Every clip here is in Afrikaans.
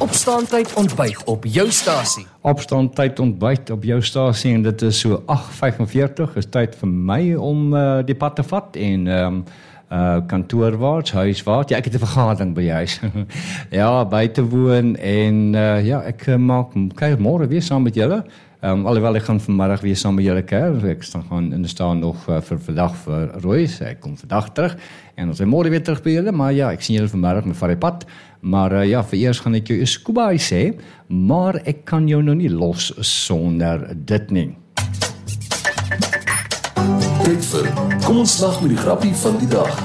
Opstaantyd ontbyt op jou stasie. Opstaantyd ontbyt op jou stasie en dit is so 8:45, is tyd vir my om die pad te vat en kantoorwaarts, huiswaarts. Ja, ek het 'n vergadering by die huis. Ja, by te woon en ja, ek kyk môre weer saam met julle. Alhoewel ek gaan vanmiddag weer saam met julle kuier. Ek staan nog vir vandag vir Royce. Ek kom vandag terug en ons is môre weer terug by julle, maar ja, ek sien julle vanmiddag met die pad. Maar ja, vir eers gaan ek jou Escobar sê, maar ek kan jou nou nie los sonder dit nie. Tyd vir, kom ons lag met die grappie van die dag.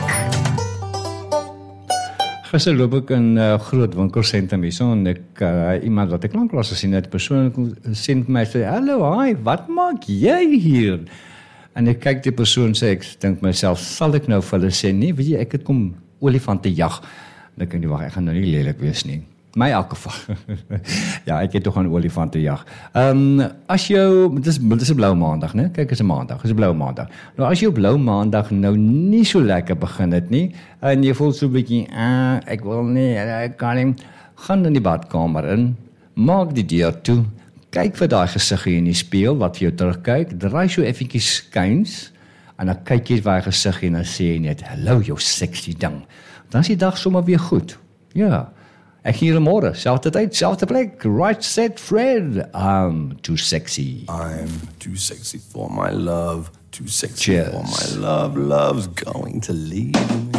Gister loop ek in groot winkelsentrum hierso en ek iemand wat ek lanklaas gesien het, persoon sê vir my sê, "Hallo, hi, wat maak jy hier?" En ek kyk die persoon sê, ek dink myself, sal ek nou vir hulle sê, nee, weet jy, ek het kom olifante jag. Dan kan jy wag, ek gaan nou nie lelik wees nie. My elk geval. Ja, ek het toch aan olifante jag. As jou, dit is 'n blou maandag, né? Kyk, is 'n maandag, is 'n blou maandag. Nou as jou blou maandag nou nie so lekker begin het nie, en jy voel so 'n bietjie, ek wil nie, ek kan nie, gaan in die badkamer in, maak die deur toe, kyk vir daai gesiggie in die spieël wat vir jou terugkyk, draai so effentjies skuins, en dan kyk jy waar gesiggie en dan sê jy net, "Hallo jou sexy ding." Dan is die dag sommer weer goed. Ja. Ek hier môre, selfde tyd, selfde plek. Right set Fred. I'm too sexy. I'm too sexy for my love. Too sexy Cheers. for my love. Love's going to leave me.